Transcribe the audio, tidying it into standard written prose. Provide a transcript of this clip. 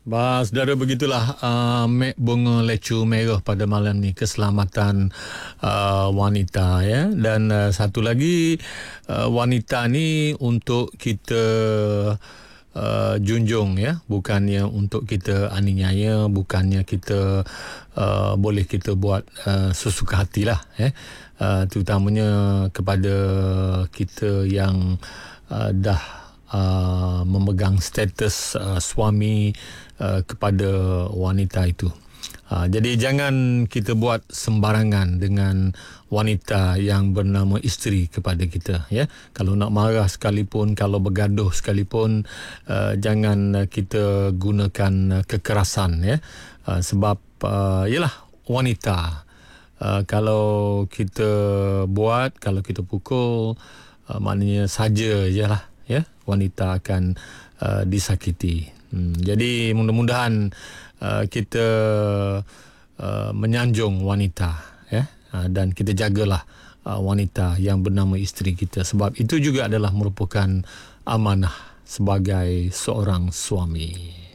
Saudara, begitulah bunga lecu merah pada malam ni, keselamatan wanita, ya. Dan satu lagi, wanita ni untuk kita junjung, ya, bukannya untuk kita aniaya, bukannya kita boleh kita buat sesuka hatilah, ya. Terutamanya kepada kita yang dah memegang status suami kepada wanita itu. Jadi jangan kita buat sembarangan dengan wanita yang bernama isteri kepada kita, ya. Kalau nak marah sekalipun, kalau bergaduh sekalipun, jangan kita gunakan kekerasan, ya. Sebab ialah wanita. Kalau kita buat, kalau kita pukul, maknanya saja je lah, ya, wanita akan disakiti. Jadi mudah-mudahan kita menyanjung wanita, ya, dan kita jagalah wanita yang bernama isteri kita, sebab itu juga adalah merupakan amanah sebagai seorang suami.